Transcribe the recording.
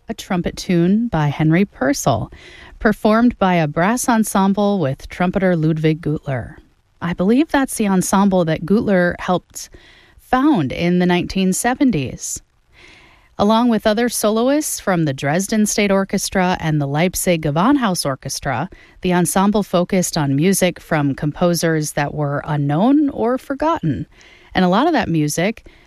a trumpet tune by Henry Purcell, performed by a brass ensemble with trumpeter Ludwig Gutler. I believe that's the ensemble that Gutler helped found in the 1970s. Along with other soloists from the Dresden State Orchestra and the Leipzig Gewandhaus Orchestra, the ensemble focused on music from composers that were unknown or forgotten. And a lot of that music